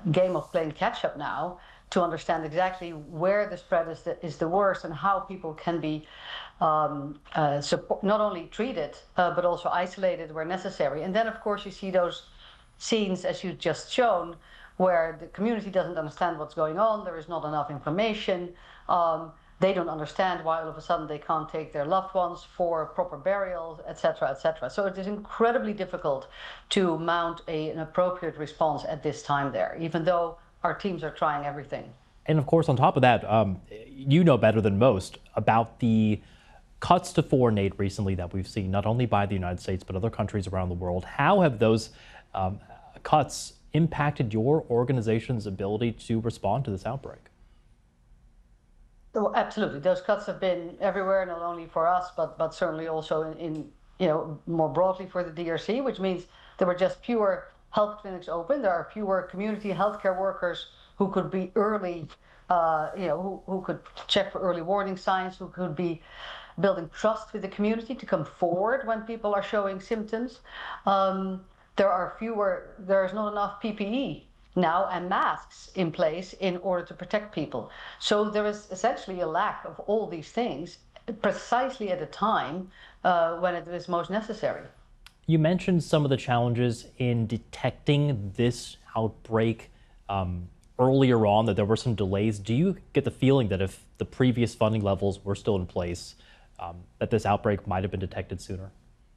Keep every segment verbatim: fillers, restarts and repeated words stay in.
game of playing catch up now to understand exactly where the spread is the, is the worst and how people can be um, uh, support, not only treated, uh, but also isolated where necessary. And then, of course, you see those scenes, as you just shown, where the community doesn't understand what's going on, there is not enough information, um, they don't understand why all of a sudden they can't take their loved ones for proper burials, et cetera, et cetera. So it is incredibly difficult to mount a, an appropriate response at this time there, even though our teams are trying everything. And of course, on top of that, um, you know better than most about the cuts to foreign aid recently that we've seen, not only by the United States, but other countries around the world. How have those um, cuts impacted your organization's ability to respond to this outbreak? So absolutely, those cuts have been everywhere, not only for us, but but certainly also in, in you know more broadly for the D R C, which means there were just fewer health clinics open. There are fewer community healthcare workers who could be early, uh, you know, who, who could check for early warning signs, who could be building trust with the community to come forward when people are showing symptoms. Um, there are fewer, there is not enough P P E now and masks in place in order to protect people. So there is essentially a lack of all these things precisely at a time uh, when it is most necessary. You mentioned some of the challenges in detecting this outbreak um, earlier on, that there were some delays. Do you get the feeling that if the previous funding levels were still in place, um, that this outbreak might have been detected sooner?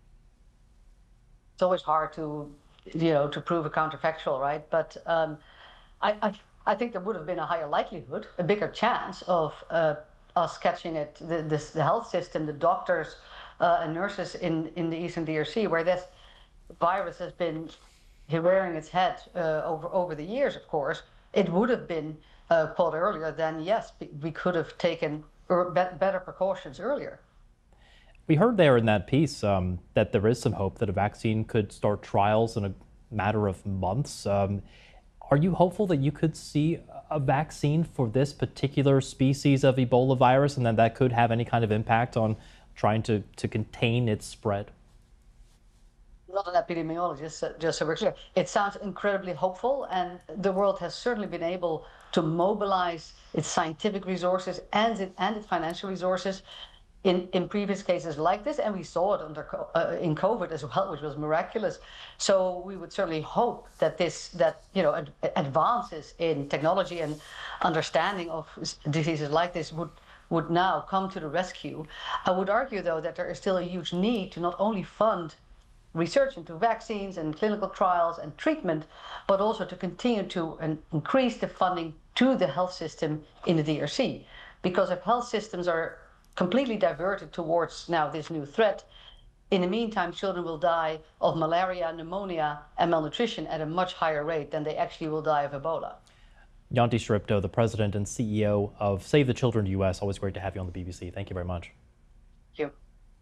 It's always hard to, you know, to prove a counterfactual, right? But um, I, I, I think there would have been a higher likelihood, a bigger chance of uh, us catching it, the, this, the health system, the doctors uh, and nurses in, in the Eastern D R C, where this virus has been rearing its head uh, over, over the years, of course. It would have been uh, caught earlier, then yes, we could have taken better precautions earlier. We heard there in that piece um, that there is some hope that a vaccine could start trials in a matter of months. Um, are you hopeful that you could see a vaccine for this particular species of Ebola virus, and then that could have any kind of impact on trying to, to contain its spread? Not an epidemiologist, just so we're clear. It sounds incredibly hopeful, and the world has certainly been able to mobilize its scientific resources and, it, and its financial resources in, in previous cases like this, and we saw it under uh, in COVID as well, which was miraculous. So we would certainly hope that this, that you know, ad advances in technology and understanding of diseases like this would would now come to the rescue. I would argue, though, that there is still a huge need to not only fund research into vaccines and clinical trials and treatment, but also to continue to uh, increase the funding to the health system in the D R C. Because if health systems are completely diverted towards now this new threat, in the meantime, children will die of malaria, pneumonia, and malnutrition at a much higher rate than they actually will die of Ebola. Jonty Sripto, the president and C E O of Save the Children U S. Always great to have you on the B B C. Thank you very much. Thank you.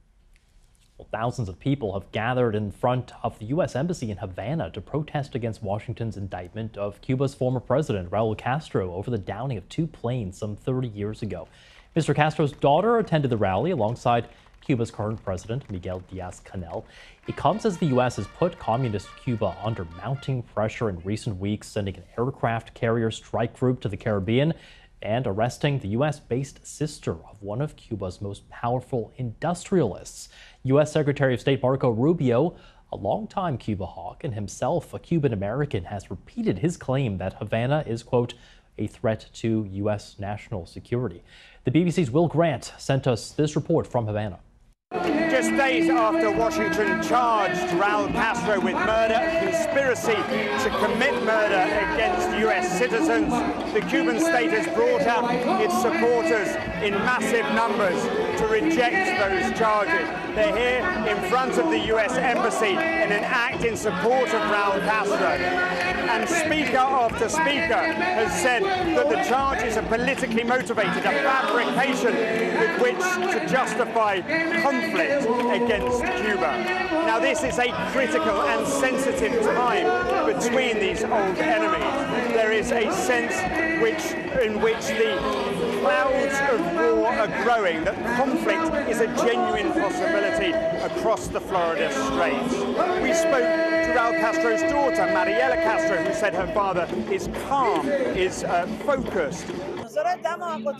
Well, thousands of people have gathered in front of the U S Embassy in Havana to protest against Washington's indictment of Cuba's former president, Raul Castro, over the downing of two planes some thirty years ago. Mister Castro's daughter attended the rally alongside Cuba's current president, Miguel Diaz-Canel. It comes as the U S has put communist Cuba under mounting pressure in recent weeks, sending an aircraft carrier strike group to the Caribbean and arresting the U S-based sister of one of Cuba's most powerful industrialists. U S Secretary of State Marco Rubio, a longtime Cuba hawk and himself a Cuban-American, has repeated his claim that Havana is, quote, a threat to U S national security. The B B C's Will Grant sent us this report from Havana. Just days after Washington charged Raul Castro with murder, conspiracy to commit murder against U S citizens, the Cuban state has brought out its supporters in massive numbers to reject those charges. They're here in front of the U S Embassy in an act in support of Raul Castro. And speaker after speaker has said that the charges are politically motivated, a fabrication with which to justify conflict against Cuba. Now, this is a critical and sensitive time between these old enemies. There is a sense which, in which the clouds of war are growing, that conflict is a genuine possibility across the Florida Straits. We spoke to Raul Castro's daughter, Mariela Castro, who said her father is calm, is uh, focused.